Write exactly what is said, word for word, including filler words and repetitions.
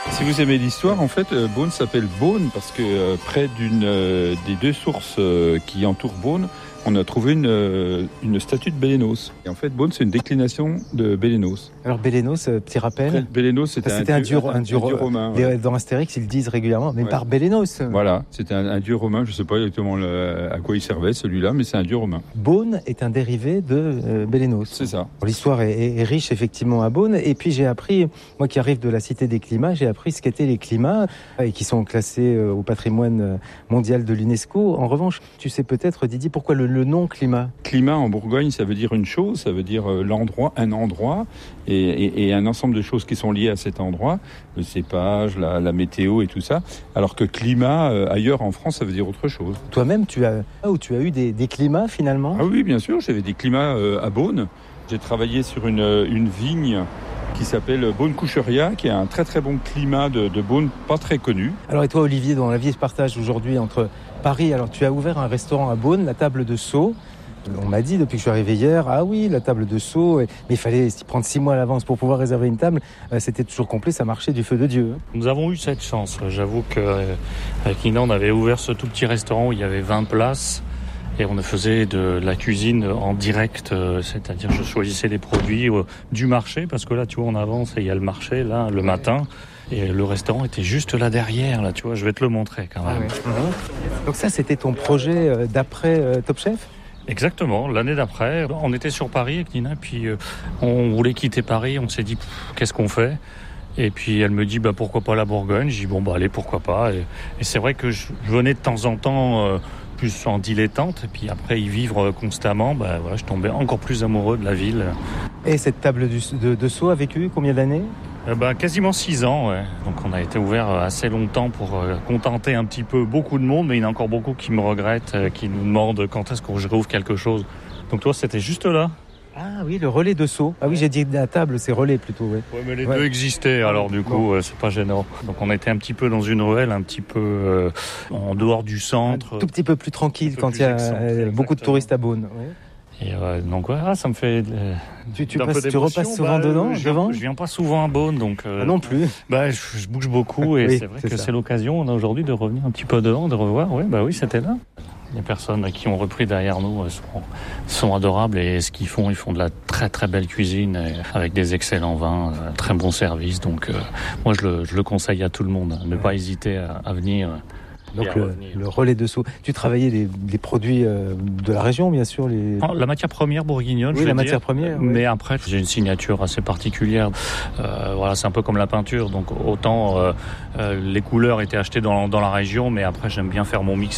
Si vous aimez l'histoire, en fait, euh, Beaune s'appelle Beaune parce que euh, près d'une euh, des deux sources euh, qui entourent Beaune, on a trouvé une, euh, une statue de Bélénos. Et en fait, Beaune, c'est une déclinaison de Bélénos. Alors Bélénos, euh, petit rappel. Bélénos, c'était, c'était un, un, dieu, dieu, un, dieu, un dieu romain. Les, ouais. Dans Astérix, ils le disent régulièrement, mais ouais. par Bélénos. Voilà, c'était un, un dieu romain. Je ne sais pas exactement le, à quoi il servait celui-là, mais c'est un dieu romain. Beaune est un dérivé de euh, Bélénos. C'est ça. L'histoire est, est, est riche effectivement à Beaune. Et puis j'ai appris, moi qui arrive de la Cité des Climats, j'ai appris ce qu'étaient les climats et qui sont classés au patrimoine mondial de l'UNESCO. En revanche, tu sais peut-être, Didier, pourquoi le, le nom climat ? Climat en Bourgogne, ça veut dire une chose, ça veut dire l'endroit, un endroit et, et, et un ensemble de choses qui sont liées à cet endroit, le cépage, la, la météo et tout ça. Alors que climat, euh, ailleurs en France, ça veut dire autre chose. Toi-même, tu as, où tu as eu des, des climats finalement ? Ah oui, bien sûr, j'avais des climats euh, à Beaune. J'ai travaillé sur une, une vigne qui s'appelle Beaune-Coucheria, qui a un très très bon climat de, de Beaune, pas très connu. Alors et toi Olivier, dans la vie se partage aujourd'hui entre Paris, alors tu as ouvert un restaurant à Beaune, la Table de Sceaux. On m'a dit depuis que je suis arrivé hier, ah oui, la table de Sceaux, mais il fallait s'y prendre six mois à l'avance pour pouvoir réserver une table. C'était toujours complet, ça marchait du feu de Dieu. Nous avons eu cette chance. J'avoue qu'avec Nina, on avait ouvert ce tout petit restaurant où il y avait vingt places. Et on faisait de la cuisine en direct, c'est-à-dire je choisissais les produits du marché, parce que là, tu vois, on avance et il y a le marché, là, le matin. Et le restaurant était juste là derrière, là, tu vois, je vais te le montrer quand même. Ah ouais. Donc ça, c'était ton projet d'après Top Chef ? Exactement, l'année d'après, on était sur Paris avec Nina, puis euh, on voulait quitter Paris, on s'est dit qu'est-ce qu'on fait ? Et puis elle me dit bah pourquoi pas la Bourgogne ? J'ai dit bon bah allez pourquoi pas. Et, et c'est vrai que je venais de temps en temps euh, plus en dilettante, et puis après y vivre constamment, bah voilà, je tombais encore plus amoureux de la ville. Et cette table du, de, de Sceaux a vécu combien d'années ? Euh, bah, quasiment six ans, ouais. Donc on a été ouvert assez longtemps pour euh, contenter un petit peu beaucoup de monde, mais il y en a encore beaucoup qui me regrettent, euh, qui nous demandent quand est-ce que je réouvre quelque chose. Donc toi, c'était juste là. Ah oui, le relais de Sceaux. Ah oui, j'ai dit la table, c'est relais plutôt, ouais. Ouais, mais les ouais. deux existaient, alors du coup, bon. euh, c'est pas gênant. Donc on était un petit peu dans une ruelle, un petit peu euh, en dehors du centre. Un tout petit peu plus tranquille quand il y a euh, beaucoup de touristes à Beaune. Ouais. Et euh, donc ouais, ah, ça me fait euh, tu, tu, passes, tu repasses souvent bah, dedans, je, devant je viens pas souvent à Beaune, donc euh, ah non plus. Bah je, je bouge beaucoup et oui, c'est vrai c'est que ça. c'est l'occasion on a aujourd'hui de revenir un petit peu devant, de revoir. Ouais, bah oui, c'était là. Les personnes qui ont repris derrière nous sont, sont adorables et ce qu'ils font, ils font de la très très belle cuisine avec des excellents vins, très bon service. Donc euh, moi je le, je le conseille à tout le monde, ne pas hésiter à, à venir. Donc le, le relais de Sceaux. Tu travaillais les, les produits euh, de la région, bien sûr. Les... La matière première bourguignonne. Oui, je la veux matière dire. première. Mais oui. après, j'ai une signature assez particulière. Euh, voilà, c'est un peu comme la peinture. Donc autant euh, euh, les couleurs étaient achetées dans, dans la région, mais après j'aime bien faire mon mix